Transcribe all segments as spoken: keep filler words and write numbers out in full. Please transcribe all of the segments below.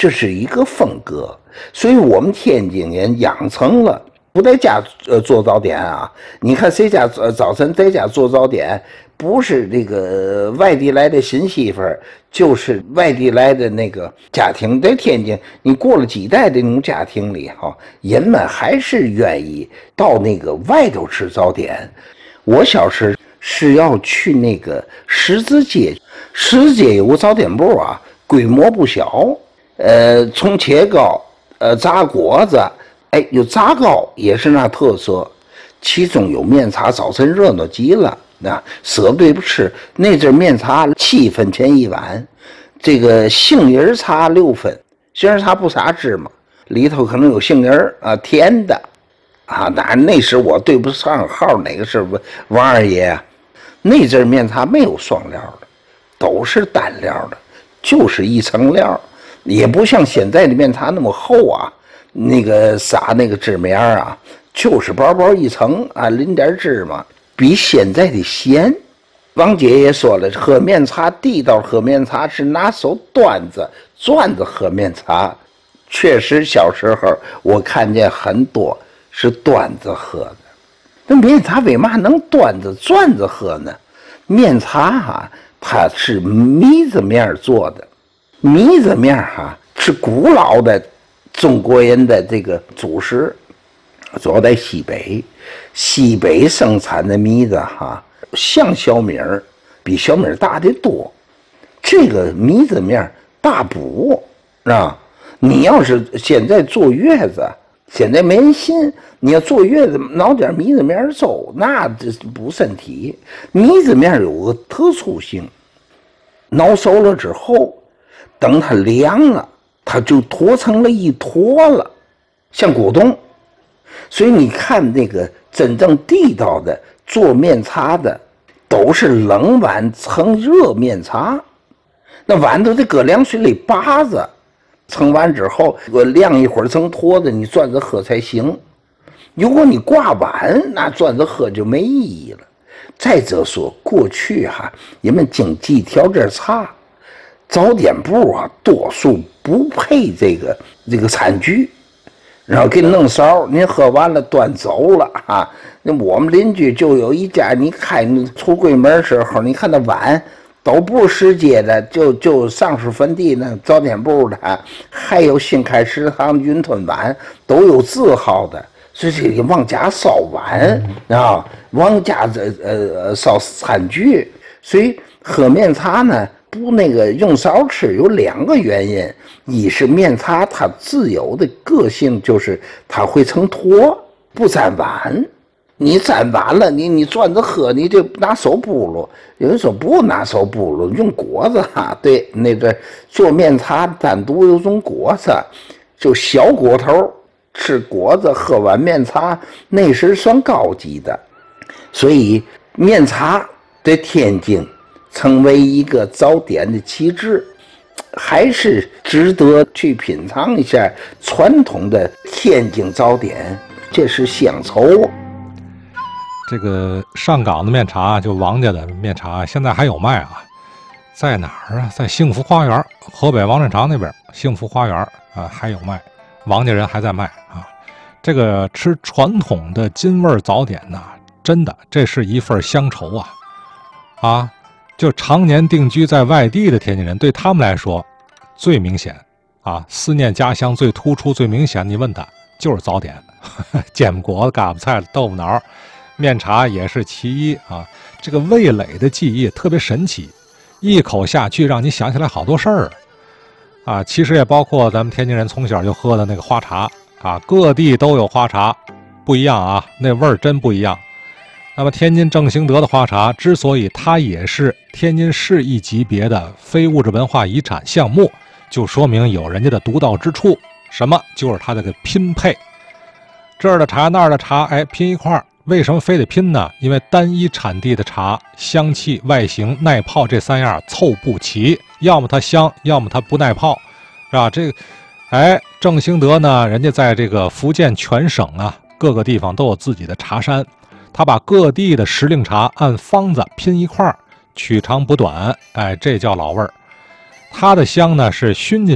这是一个风格。所以我们天津人养成了不在家呃做早点啊，你看谁家呃早晨在家做早点，不是这个外地来的新媳妇儿，就是外地来的那个家庭。在天津你过了几代的那种家庭里哈，人们还是愿意到那个外头吃早点。我小时是要去那个十字街，十字街有个早点部啊，规模不小，呃葱茄糕，呃炸果子，哎，有炸糕也是那特色，其中有面茶，早晨热闹极了，那舍不得不吃。那阵面茶七分钱一碗，这个杏仁茶六分，杏仁茶不撒芝麻，里头可能有杏仁啊，甜的啊。那那时我对不上号，哪个是王二爷啊？那阵面茶没有双料的，都是单料的，就是一层料，也不像现在的面茶那么厚啊。那个撒那个芝麻盐啊，就是薄薄一层啊，淋点芝麻，比现在的咸。王姐也说了，喝面茶地道喝面茶是拿手端着转着喝面茶。确实小时候我看见很多是端着喝的。那面茶为嘛能端着转着喝呢？面茶啊，它是米子面做的，米子面啊是古老的中国人的这个主食，主要在西北，西北生产的米子哈，像小米儿，比小米儿大得多。这个米子面大补啊！你要是现在坐月子，现在没人信，你要坐月子熬点米子面粥，那这补身体。米子面有个特殊性，熬熟了之后，等它凉了，它就坨成了一坨了，像果冻。所以你看那个真正地道的做面茶的，都是冷碗盛热面茶，那碗都得搁凉水里扒着，盛完之后我晾一会儿成坨的，你转着喝才行。如果你挂碗，那转着喝就没意义了。再者说，过去哈、啊，人们经济条件差，早点部啊，多数不配这个这个餐具，然后给你弄勺，您喝完了端走了啊。那我们邻居就有一家，你开出柜门时候，你看那碗都不是石阶的，就就上水坟地那早点部的，还有新开食堂云吞碗，都有字号的。所以这个往家烧碗啊，往家这呃烧餐具。所以喝面茶呢，不那个用勺吃有两个原因，一是面茶它自有的个性，就是它会成坨，不沾碗。你沾碗了，你你转着喝，你就拿手拨噜。有人说不拿手拨噜，用果子哈。对，那个做面茶单独有种果子，就小果头，吃果子喝碗面茶，那是算高级的。所以面茶在天津成为一个早点的旗帜，还是值得去品尝一下传统的天津早点，这是乡愁。 这个上港的面茶，就王家的面茶，现在还有卖啊，在哪儿啊？在幸福花园，河北王镇长那边幸福花园啊还有卖，王家人还在卖啊。这个吃传统的京味早点呢，真的这是一份乡愁啊啊！就常年定居在外地的天津人，对他们来说最明显啊，思念家乡最突出、最明显。你问他就是早点，呵呵煎果子、嘎巴菜、豆腐脑。面茶也是其一啊，这个味蕾的记忆特别神奇，一口下去让你想起来好多事儿啊。其实也包括咱们天津人从小就喝的那个花茶啊，各地都有花茶，不一样啊，那味儿真不一样。那么天津正兴德的花茶之所以它也是天津市一级别的非物质文化遗产项目，就说明有人家的独到之处，什么就是它这个拼配，这儿的茶那儿的茶，哎，拼一块儿。为什么非得拼呢？因为单一产地的茶香气、外形、耐泡这三样凑不齐，要么它香，要么它不耐泡，是吧？这个，哎，正兴德呢，人家在这个福建全省啊，各个地方都有自己的茶山，他把各地的时令茶按方子拼一块儿，取长补短，哎，这叫老味儿。它的香呢是熏进去的，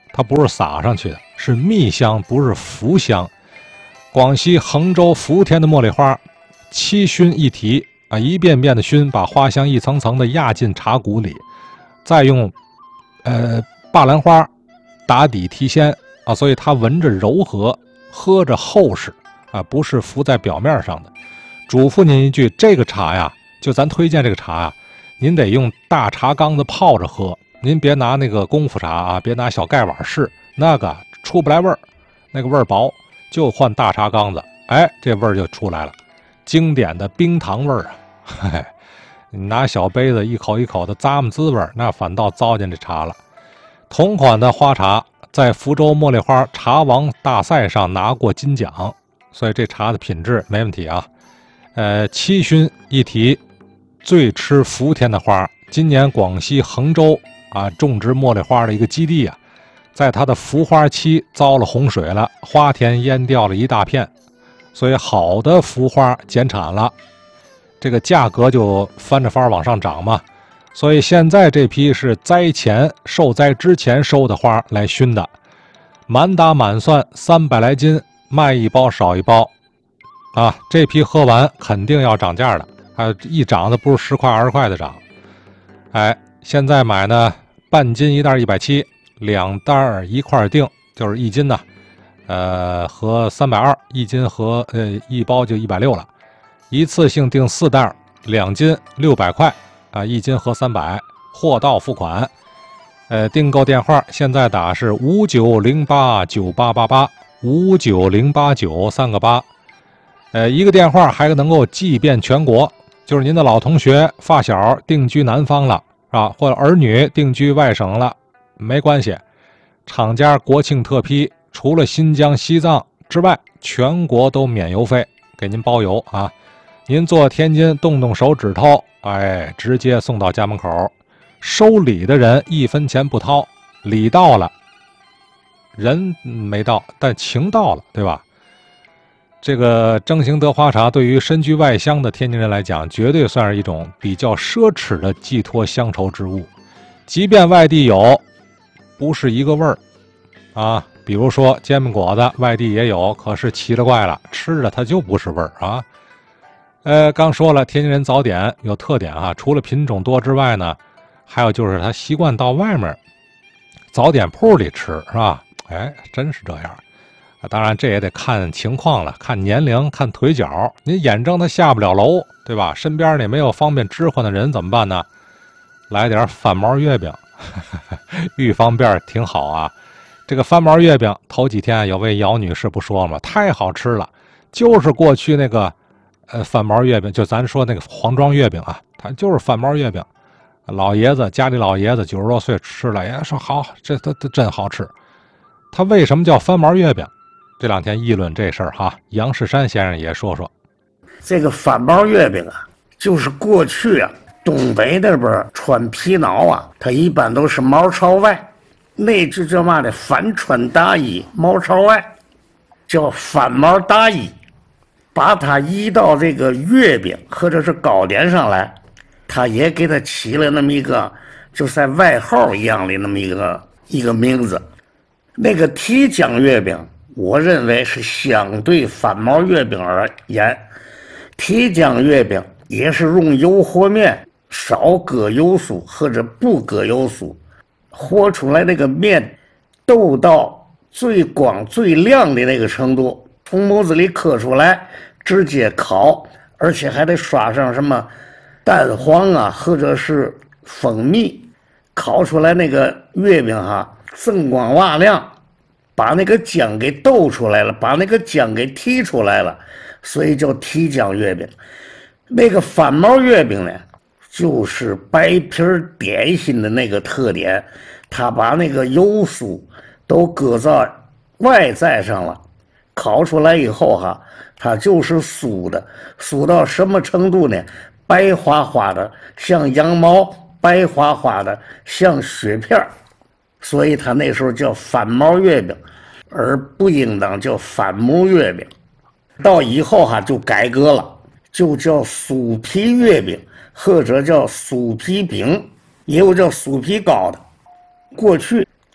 它不是撒上去的，是蜜香，不是浮香。广西衡州福田的茉莉花，七熏一提啊，一遍遍的熏，把花香一层层的压进茶骨里，再用呃霸兰花打底提鲜啊，所以它闻着柔和，喝着厚实啊，不是浮在表面上的。嘱咐您一句，这个茶呀，就咱推荐这个茶呀，您得用大茶缸子泡着喝，您别拿那个功夫茶啊，别拿小盖碗试，那个出不来味儿，那个味儿薄。就换大茶缸子，哎，这味儿就出来了，经典的冰糖味儿啊！嘿嘿，你拿小杯子一口一口的咂摸滋味，那反倒糟践这茶了。同款的花茶在福州茉莉花茶王大赛上拿过金奖，所以这茶的品质没问题啊。呃，七熏一提，最吃福田的花。今年广西衡州啊种植茉莉花的一个基地啊。在它的浮花期遭了洪水了，花田淹掉了一大片，所以好的浮花减产了，这个价格就翻着番往上涨嘛。所以现在这批是灾前受灾之前收的花来熏的，满打满算三百来斤，卖一包少一包啊。这批喝完肯定要涨价的，啊，一涨的不是十块二十块的涨。哎，现在买呢，半斤一袋一百七。两袋一块定，就是一斤呢，呃，合三百二，一斤和呃一包就一百六了。一次性订四袋，两斤六百块啊，一斤合三百，货到付款。呃，订购电话现在打是五九零八九八八八，五九零八九三个八。呃，一个电话还能够寄遍全国，就是您的老同学、发小定居南方了啊，或者儿女定居外省了。没关系，厂家国庆特批，除了新疆、西藏之外，全国都免邮费，给您包邮啊！您坐天津动动手指头，哎，直接送到家门口。收礼的人一分钱不掏，礼到了，人没到，但情到了，对吧？这个正兴德花茶对于身居外乡的天津人来讲，绝对算是一种比较奢侈的寄托乡愁之物，即便外地有。不是一个味儿啊，比如说煎饼果子，外地也有，可是奇了怪了，吃着它就不是味儿啊。呃，刚说了，天津人早点有特点啊，除了品种多之外呢，还有就是他习惯到外面早点铺里吃，是吧？哎，真是这样啊。当然这也得看情况了，看年龄，看腿脚。您眼睁他下不了楼，对吧？身边也没有方便置换的人怎么办呢？来点翻毛月饼。预防便挺好啊，这个翻毛月饼头几天有位姚女士不说了吗？太好吃了，就是过去那个呃翻毛月饼，就咱说那个黄庄月饼啊，它就是翻毛月饼。老爷子家里老爷子九十多岁吃了，也说好，这这这真好吃。它为什么叫翻毛月饼？这两天议论这事儿哈，杨世山先生也说说。 这个翻毛月饼啊，就是过去啊。东北那边穿皮袄啊，它一般都是毛朝外，那就叫嘛的反穿大衣，毛朝外，叫翻毛大衣。把它移到这个月饼或者是糕点上来，它也给它起了那么一个，就像外号一样的那么一个一个名字。那个提浆月饼，我认为是相对翻毛月饼而言，提浆月饼也是用油和面。少搁油酥或者不搁油酥，和出来那个面豆到最光最亮的那个程度，从模子里刻出来直接烤，而且还得刷上什么蛋黄啊或者是蜂蜜，烤出来那个月饼哈锃光瓦亮，把那个浆给斗出来了，把那个浆给提出来了，所以叫提浆月饼。那个翻毛月饼呢，就是白皮点心的那个特点，他把那个油酥都搁在外在上了，烤出来以后哈，它就是酥的，酥到什么程度呢？白花花的，像羊毛，白花花的，像雪片，所以它那时候叫翻毛月饼，而不应当叫翻模月饼。到以后哈就改革了，就叫酥皮月饼。或者叫酥皮饼，也有叫酥皮糕的。过去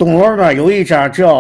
东楼那儿有一家叫